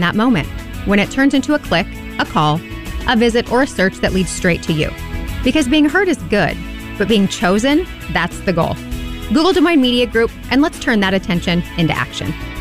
that moment, when it turns into a click, a call, a visit, or a search that leads straight to you. Because being heard is good, but being chosen, that's the goal. Google Des Moines Media Group, and let's turn that attention into action.